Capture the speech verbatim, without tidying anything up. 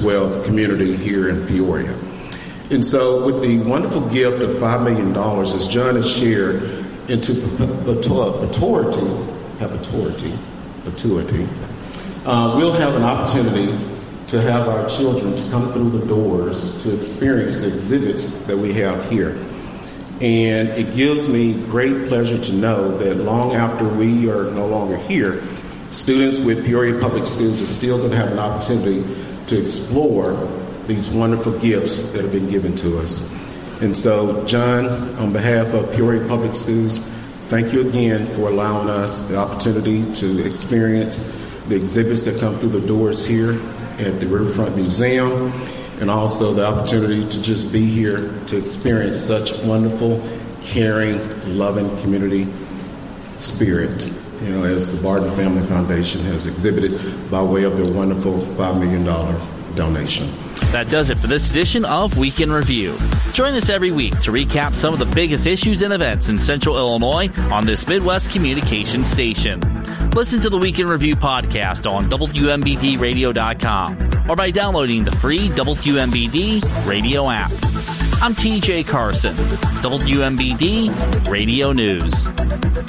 as well the community here in Peoria. And so with the wonderful gift of five million dollars, as John has shared, into perpetuity, perpetuity, perpetuity, uh, we'll have an opportunity to have our children to come through the doors to experience the exhibits that we have here. And it gives me great pleasure to know that long after we are no longer here, students with Peoria Public Schools are still going to have an opportunity to explore these wonderful gifts that have been given to us. And so, John, on behalf of Peoria Public Schools, thank you again for allowing us the opportunity to experience the exhibits that come through the doors here at the Riverfront Museum, and also the opportunity to just be here to experience such wonderful, caring, loving community spirit, you know, as the Barton Family Foundation has exhibited by way of their wonderful five million dollars donation. That does it for this edition of Week in Review. Join us every week to recap some of the biggest issues and events in Central Illinois on this Midwest communication station. Listen to the Week in Review podcast on W M B D radio dot com or by downloading the free W M B D radio app. I'm T J Carson, W M B D Radio News.